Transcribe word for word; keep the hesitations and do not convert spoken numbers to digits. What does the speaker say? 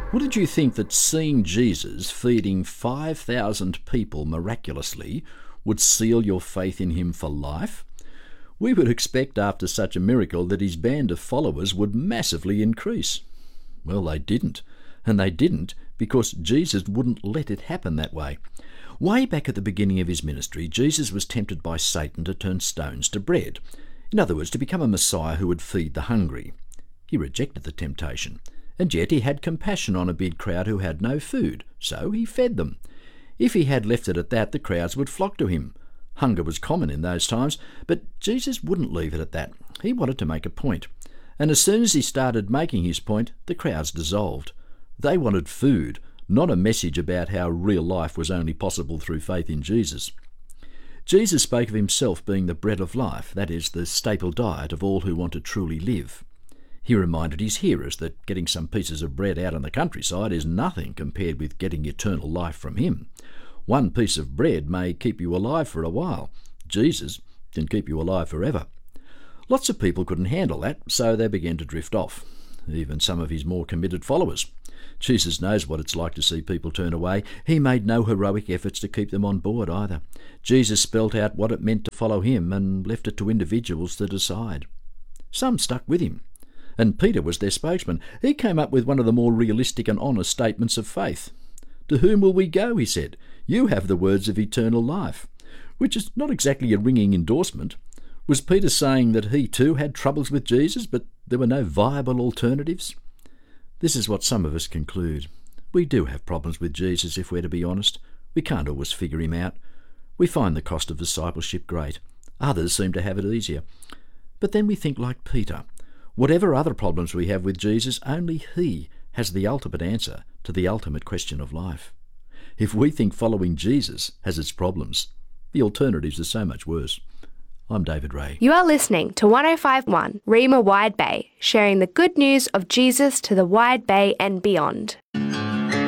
Wouldn't you think that seeing Jesus feeding five thousand people miraculously would seal your faith in him for life? We would expect after such a miracle that his band of followers would massively increase. Well, they didn't. And they didn't because Jesus wouldn't let it happen that way. Way back at the beginning of his ministry, Jesus was tempted by Satan to turn stones to bread. In other words, to become a Messiah who would feed the hungry. He rejected the temptation. And yet he had compassion on a big crowd who had no food, so he fed them. If he had left it at that, the crowds would flock to him. Hunger was common in those times, but Jesus wouldn't leave it at that. He wanted to make a point. And as soon as he started making his point, the crowds dissolved. They wanted food, not a message about how real life was only possible through faith in Jesus. Jesus spoke of himself being the bread of life, that is, the staple diet of all who want to truly live. He reminded his hearers that getting some pieces of bread out in the countryside is nothing compared with getting eternal life from him. One piece of bread may keep you alive for a while. Jesus can keep you alive forever. Lots of people couldn't handle that, so they began to drift off, even some of his more committed followers. Jesus knows what it's like to see people turn away. He made no heroic efforts to keep them on board either. Jesus spelt out what it meant to follow him and left it to individuals to decide. Some stuck with him, and Peter was their spokesman. He came up with one of the more realistic and honest statements of faith. "To whom will we go?" he said. "You have the words of eternal life," which is not exactly a ringing endorsement. Was Peter saying that he too had troubles with Jesus, but there were no viable alternatives? This is what some of us conclude. We do have problems with Jesus, if we're to be honest. We can't always figure him out. We find the cost of discipleship great. Others seem to have it easier. But then we think like Peter. Whatever other problems we have with Jesus, only he has the ultimate answer to the ultimate question of life. If we think following Jesus has its problems, the alternatives are so much worse. I'm David Ray. You are listening to one oh five point one Rima Wide Bay, sharing the good news of Jesus to the Wide Bay and beyond.